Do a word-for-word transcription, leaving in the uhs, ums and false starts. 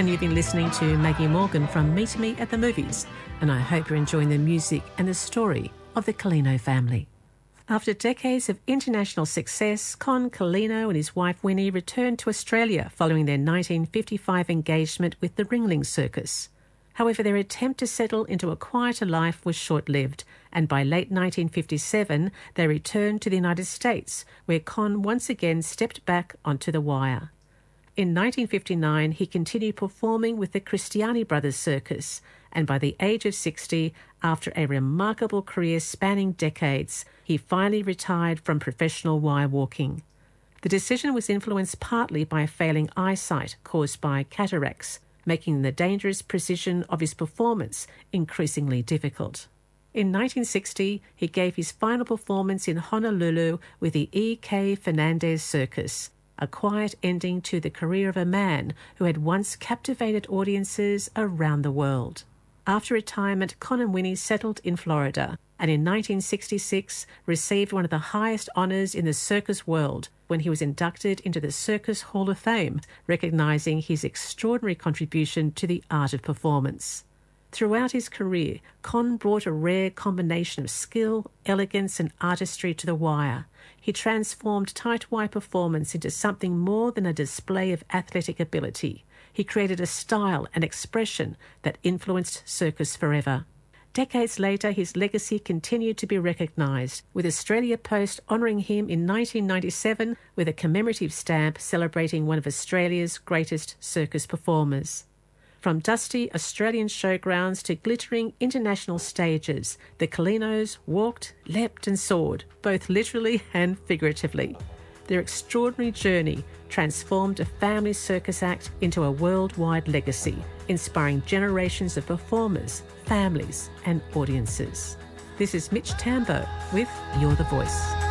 and you've been listening to Maggie Morgan from Meet Me at the Movies, and I hope you're enjoying the music and the story of the Collino family. After decades of international success, Con Collino and his wife Winnie returned to Australia following their nineteen fifty-five engagement with the Ringling Circus. However, their attempt to settle into a quieter life was short-lived, and by late nineteen fifty-seven, they returned to the United States, where Con once again stepped back onto the wire. In nineteen fifty-nine, he continued performing with the Cristiani Brothers Circus, and by the age of sixty, after a remarkable career spanning decades, he finally retired from professional wire walking. The decision was influenced partly by failing eyesight caused by cataracts, making the dangerous precision of his performance increasingly difficult. In nineteen sixty, he gave his final performance in Honolulu with the E K Fernandez Circus, a quiet ending to the career of a man who had once captivated audiences around the world. After retirement, Con and Winnie settled in Florida, and in nineteen sixty-six received one of the highest honours in the circus world when he was inducted into the Circus Hall of Fame, recognising his extraordinary contribution to the art of performance. Throughout his career, Con brought a rare combination of skill, elegance and artistry to the wire. He transformed tight wire performance into something more than a display of athletic ability. He created a style and expression that influenced circus forever. Decades later, his legacy continued to be recognised, with Australia Post honouring him in nineteen ninety-seven with a commemorative stamp celebrating one of Australia's greatest circus performers. From dusty Australian showgrounds to glittering international stages, the Collinos walked, leapt and soared, both literally and figuratively. Their extraordinary journey transformed a family circus act into a worldwide legacy, inspiring generations of performers, families and audiences. This is Mitch Tambo with You're the Voice.